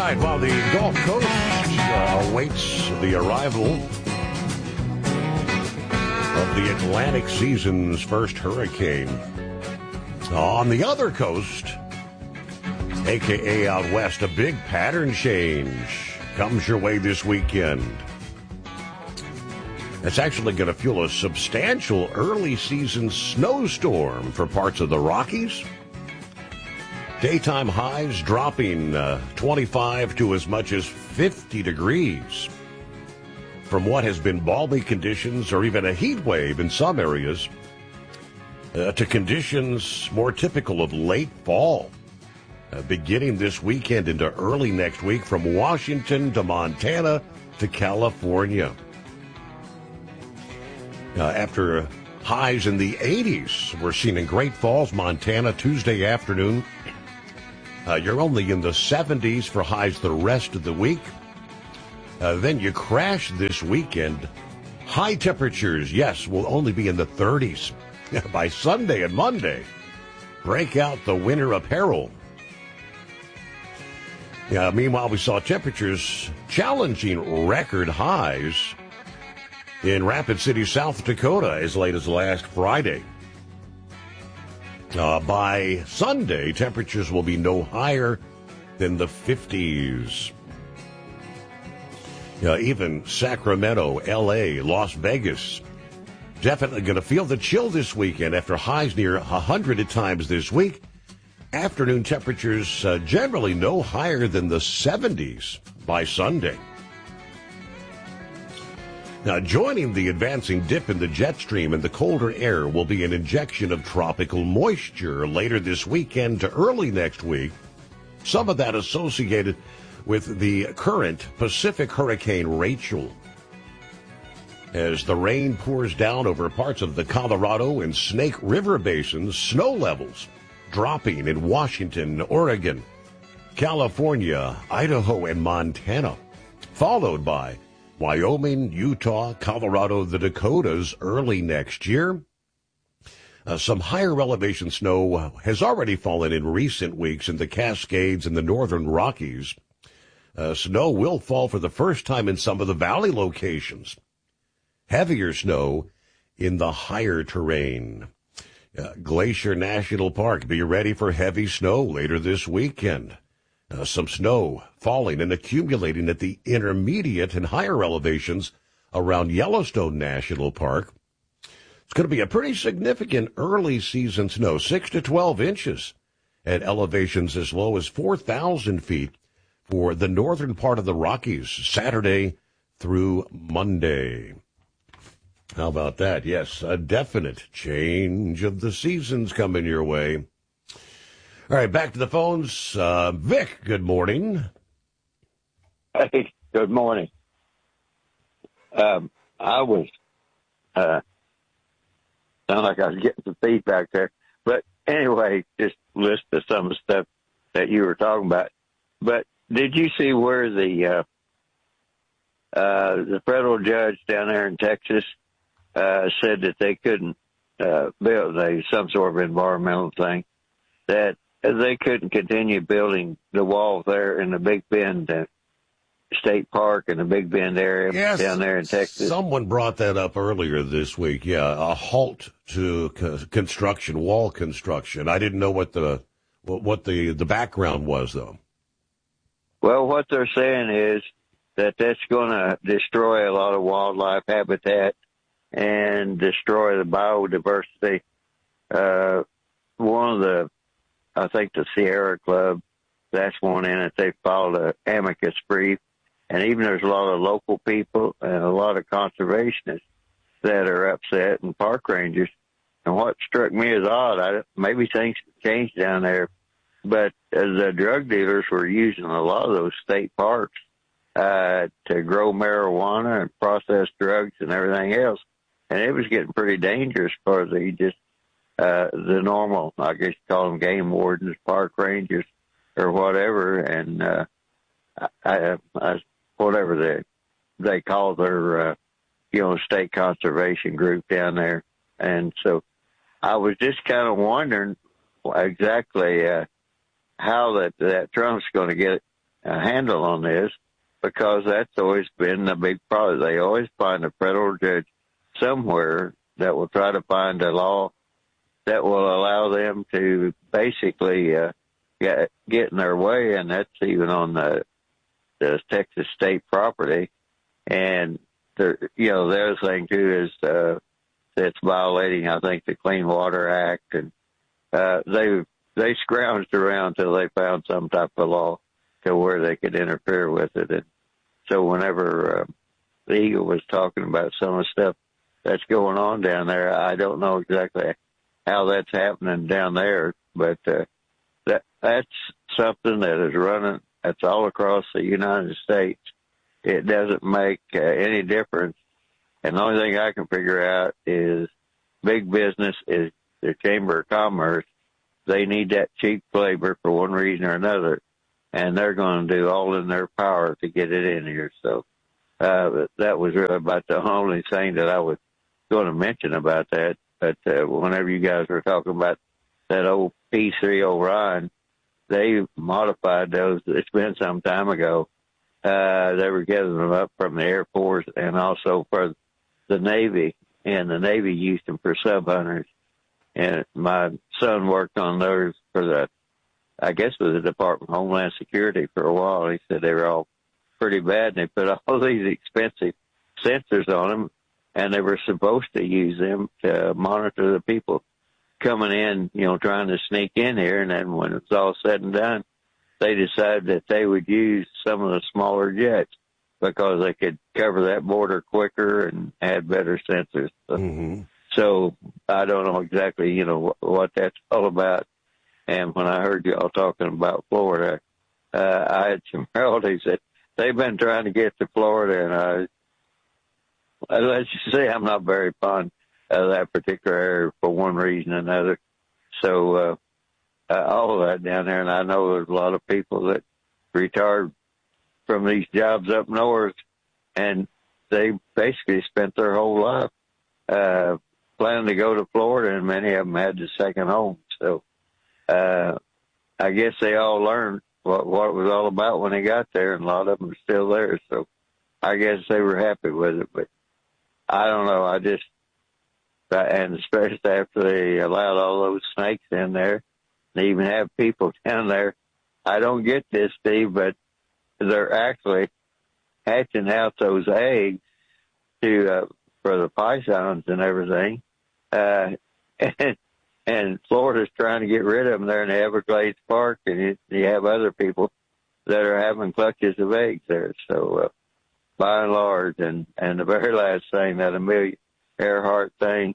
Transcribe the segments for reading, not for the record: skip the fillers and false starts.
right, while the Gulf Coast awaits the arrival of the Atlantic season's first hurricane, on the other coast, a.k.a. out west, a big pattern change comes your way this weekend. It's actually going to fuel a substantial early season snowstorm for parts of the Rockies. Daytime highs dropping 25 to as much as 50 degrees from what has been balmy conditions or even a heat wave in some areas to conditions more typical of late fall. Beginning this weekend into early next week from Washington to Montana to California. After highs in the 80s, we're seeing in Great Falls, Montana, Tuesday afternoon. You're only in the 70s for highs the rest of the week. Then you crash this weekend. High temperatures, yes, will only be in the 30s. By Sunday and Monday, break out the winter apparel. Meanwhile, we saw temperatures challenging record highs in Rapid City, South Dakota, as late as last Friday. By Sunday, temperatures will be no higher than the 50s. Even Sacramento, L.A., Las Vegas, definitely going to feel the chill this weekend after highs near 100 at times this week. Afternoon temperatures generally no higher than the 70s by Sunday. Now, joining the advancing dip in the jet stream and the colder air will be an injection of tropical moisture later this weekend to early next week. Some of that associated with the current Pacific Hurricane Rachel. As the rain pours down over parts of the Colorado and Snake River basins, snow levels dropping in Washington, Oregon, California, Idaho, and Montana, followed by Wyoming, Utah, Colorado, the Dakotas early next year. Some higher elevation snow has already fallen in recent weeks in the Cascades and the northern Rockies. Snow will fall for the first time in some of the valley locations. Heavier snow in the higher terrain. Glacier National Park, be ready for heavy snow later this weekend. Some snow falling and accumulating at the intermediate and higher elevations around Yellowstone National Park. It's going to be a pretty significant early season snow, 6 to 12 inches at elevations as low as 4,000 feet for the northern part of the Rockies, Saturday through Monday. How about that? Yes, a definite change of the seasons coming your way. All right, back to the phones. Vic, good morning. Hey, good morning. I was, sound like I was getting some feedback there. But anyway, just list of some of the stuff that you were talking about. But did you see where the federal judge down there in Texas said that they couldn't build some sort of environmental thing, that they couldn't continue building the walls there in the Big Bend State Park and the Big Bend area down there in Texas? Someone brought that up earlier this week. Yeah, a halt to construction, wall construction. I didn't know what the background was, though. Well, what they're saying is that that's going to destroy a lot of wildlife habitat and destroy the biodiversity. I think the Sierra Club, that's one in it. They filed an amicus brief. And even there's a lot of local people and a lot of conservationists that are upset, and park rangers. And what struck me as odd, maybe things changed down there, but the drug dealers were using a lot of those state parks to grow marijuana and process drugs and everything else. And it was getting pretty dangerous for the normal, I guess you call them game wardens, park rangers, or whatever, and whatever they call their, state conservation group down there. And so I was just kind of wondering exactly how that Trump's going to get a handle on this, because that's always been a big problem. They always find a federal judge somewhere that will try to find a law that will allow them to basically get in their way, and that's even on the Texas state property. And the other thing too is it's violating, I think, the Clean Water Act, and they scrounged around till they found some type of law to where they could interfere with it. And so whenever the Eagle was talking about some of the stuff that's going on down there, I don't know exactly how that's happening down there, but that's something that is running. That's all across the United States. It doesn't make any difference. And the only thing I can figure out is big business is the Chamber of Commerce. They need that cheap labor for one reason or another, and they're going to do all in their power to get it in here. So that was really about the only thing that I was going to mention about that. But whenever you guys were talking about that old P3 Orion, they modified those. It's been some time ago. They were getting them up from the Air Force and also for the Navy, and the Navy used them for sub-hunters. And my son worked on those for I guess it was the Department of Homeland Security for a while. He said they were all pretty bad, and they put all these expensive sensors on them, and they were supposed to use them to monitor the people coming in, trying to sneak in here. And then when it's all said and done, they decided that they would use some of the smaller jets because they could cover that border quicker and had better sensors. Mm-hmm. So I don't know exactly, what that's all about. And when I heard y'all talking about Florida, I had some relatives that they've been trying to get to Florida, and let's just say I'm not very fond of that particular area for one reason or another. So all of that down there, and I know there's a lot of people that retired from these jobs up north, and they basically spent their whole life planning to go to Florida, and many of them had the second home. So I guess they all learned what it was all about when they got there, and a lot of them are still there. So I guess they were happy with it, but I don't know. And especially after they allowed all those snakes in there, they even have people down there. I don't get this, Steve, but they're actually hatching out those eggs for the pythons and everything. And Florida's trying to get rid of them there in the Everglades Park, and you have other people that are having clutches of eggs there. So by and large, and the very last thing, that Amelia Earhart thing,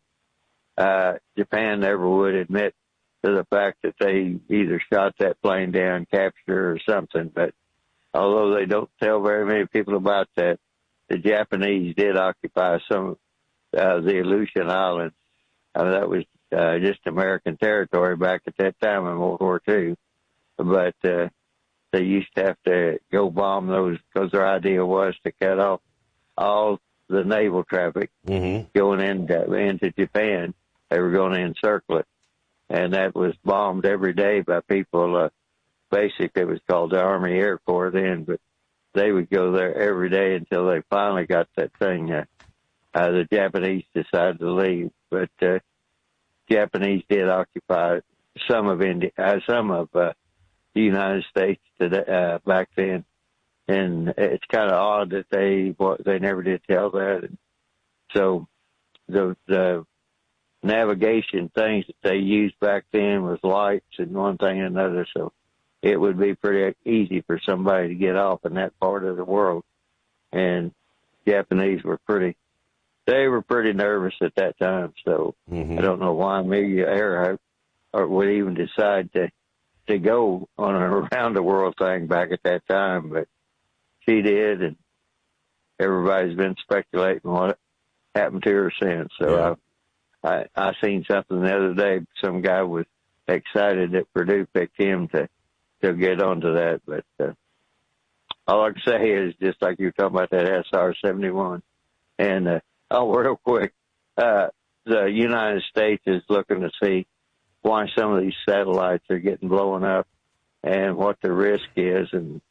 Japan never would admit to the fact that they either shot that plane down, captured or something. But although they don't tell very many people about that, the Japanese did occupy some of the Aleutian Islands. That was just American territory back at that time in World War II. But they used to have to go bomb those because their idea was to cut off all the naval traffic going into Japan. They were going to encircle it. And that was bombed every day by people. Basically, it was called the Army Air Corps then, but they would go there every day until they finally got that thing. The Japanese decided to leave, but Japanese did occupy some of the United States back then, and it's kind of odd that they never did tell that. And so the navigation things that they used back then was lights and one thing and another, so it would be pretty easy for somebody to get off in that part of the world. And Japanese were pretty nervous at that time, so I don't know why Amelia Earhart would even decide to go on an around the world thing back at that time, but she did, and everybody's been speculating what happened to her since. So I seen something the other day. Some guy was excited that Purdue picked him to get onto that, but all I can say is, just like you were talking about that SR-71, and real quick, the United States is looking to see why some of these satellites are getting blown up and what the risk is. And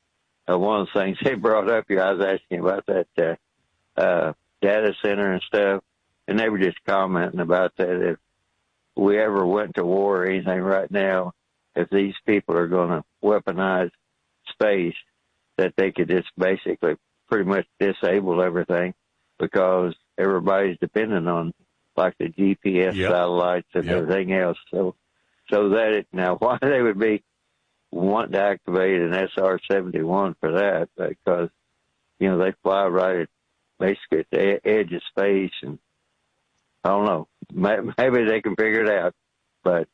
one of the things they brought up here, I was asking about that data center and stuff, and they were just commenting about that. If we ever went to war or anything right now, if these people are going to weaponize space, that they could just basically pretty much disable everything, because everybody's dependent on like the GPS satellites and everything else. So that now why they would be wanting to activate an SR-71 for that, because, they fly right at basically at the edge of space, and I don't know, maybe they can figure it out, but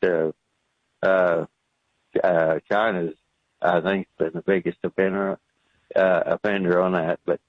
China's, I think, been the biggest offender on that, but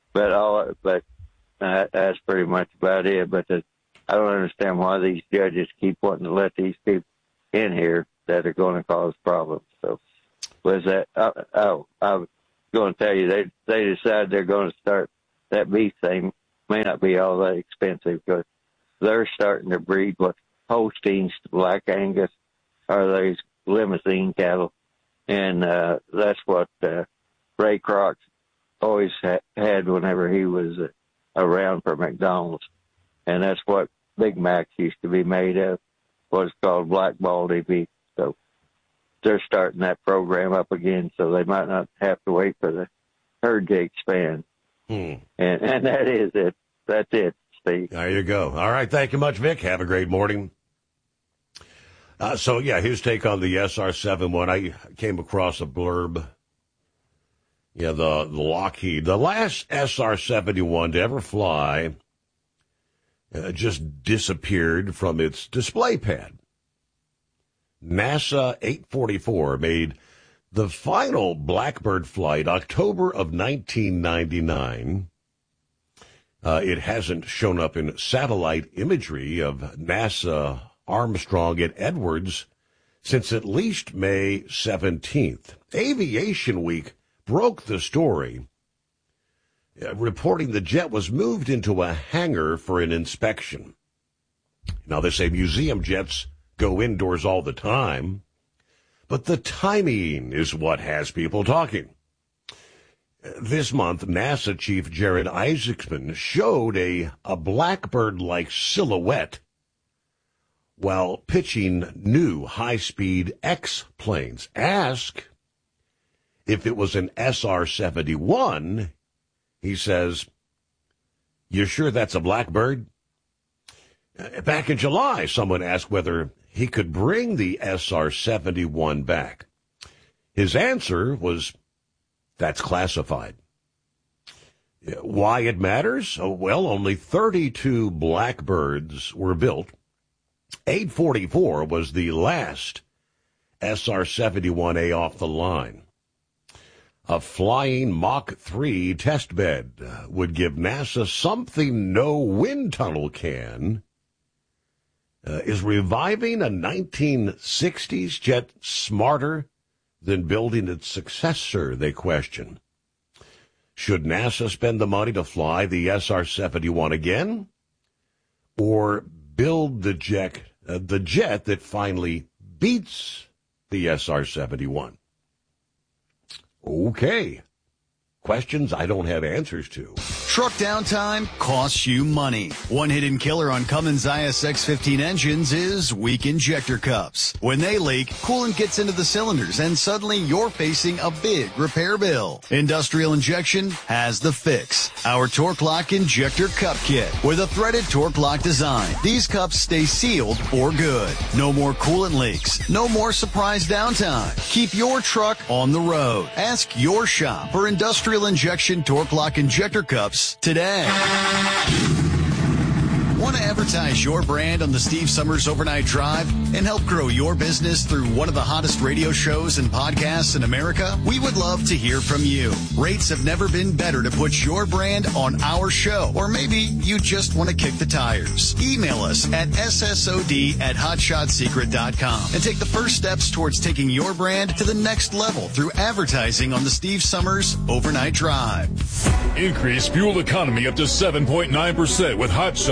that's pretty much about it. But I don't understand why these judges keep wanting to let these people in here that are going to cause problems. So was that? I was going to tell you they decided they're going to start that beef thing. May not be all that expensive, because they're starting to breed what Holsteins, Black Angus, are those limousine cattle, and that's what Ray Kroc always had whenever he was around for McDonald's, and that's what Big Macs used to be made of, what's called Black Baldy beef. So they're starting that program up again, so they might not have to wait for the herd to expand. And that is it. That's it, Steve. There you go. All right. Thank you much, Vic. Have a great morning. His take on the SR-71. I came across a blurb. Yeah, the Lockheed, the last SR-71 to ever fly, just disappeared from its display pad. NASA 844 made the final Blackbird flight October of 1999. It hasn't shown up in satellite imagery of NASA, Armstrong, and Edwards since at least May 17th. Aviation Week broke the story, reporting the jet was moved into a hangar for an inspection. Now, they say museum jets go indoors all the time, but the timing is what has people talking. This month, NASA Chief Jared Isaacman showed a Blackbird-like silhouette while pitching new high-speed X planes. Asked if it was an SR-71, he says, "You sure that's a Blackbird?" Back in July, someone asked whether he could bring the SR-71 back. His answer was, "That's classified." Why it matters? Well, only 32 Blackbirds were built. 844 was the last SR-71A off the line. A flying Mach 3 test bed would give NASA something no wind tunnel can. Is reviving a 1960s jet smarter than building its successor, they question. Should NASA spend the money to fly the SR-71 again, or build the jet that finally beats the SR-71? Okay. Questions I don't have answers to. Truck downtime costs you money. One hidden killer on Cummins ISX-15 engines is weak injector cups. When they leak, coolant gets into the cylinders and suddenly you're facing a big repair bill. Industrial Injection has the fix. Our Torque Lock Injector Cup Kit with a threaded Torque Lock design. These cups stay sealed for good. No more coolant leaks. No more surprise downtime. Keep your truck on the road. Ask your shop for Industrial Injection Torque Lock Injector Cups today. Want to advertise your brand on the Steve Summers Overnight Drive and help grow your business through one of the hottest radio shows and podcasts in America? We would love to hear from you. Rates have never been better to put your brand on our show, or maybe you just want to kick the tires. Email us at ssod@hotshotsecret.com and take the first steps towards taking your brand to the next level through advertising on the Steve Summers Overnight Drive. Increase fuel economy up to 7.9% with Hot Shots Secret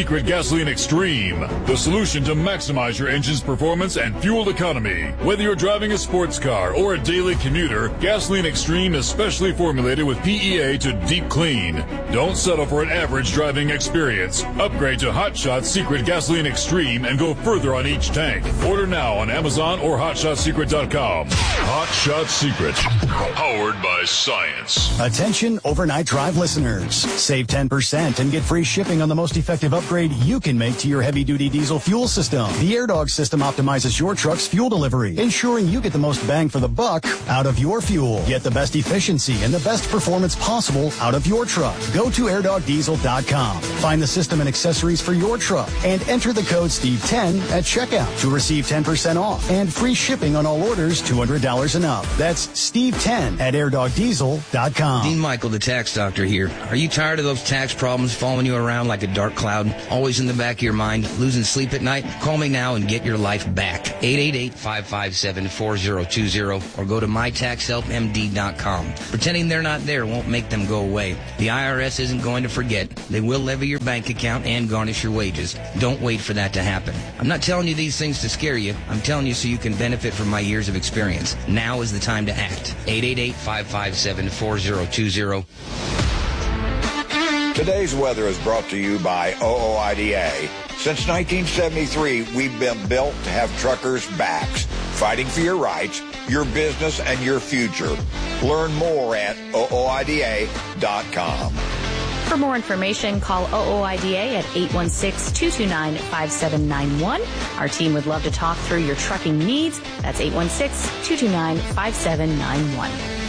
Secret Gasoline Extreme, the solution to maximize your engine's performance and fuel economy. Whether you're driving a sports car or a daily commuter, Gasoline Extreme is specially formulated with PEA to deep clean. Don't settle for an average driving experience. Upgrade to Hot Shot Secret Gasoline Extreme and go further on each tank. Order now on Amazon or HotShotSecret.com. Hot Shot Secret, powered by science. Attention overnight drive listeners. Save 10% and get free shipping on the most effective upgrade you can make to your heavy-duty diesel fuel system. The AirDog system optimizes your truck's fuel delivery, ensuring you get the most bang for the buck out of your fuel. Get the best efficiency and the best performance possible out of your truck. Go to airdogdiesel.com. Find the system and accessories for your truck and enter the code Steve10 at checkout to receive 10% off and free shipping on all orders $200 and up. That's Steve10 at airdogdiesel.com. Dean Michael, the tax doctor here. Are you tired of those tax problems following you around like a dark cloud, always in the back of your mind, losing sleep at night? Call me now and get your life back. 888-557-4020 or go to mytaxhelpmd.com. Pretending they're not there won't make them go away. The IRS isn't going to forget. They will levy your bank account and garnish your wages. Don't wait for that to happen. I'm not telling you these things to scare you. I'm telling you so you can benefit from my years of experience. Now is the time to act. 888-557-4020. Today's weather is brought to you by OOIDA. Since 1973, we've been built to have truckers' backs, fighting for your rights, your business, and your future. Learn more at OOIDA.com. For more information, call OOIDA at 816-229-5791. Our team would love to talk through your trucking needs. That's 816-229-5791.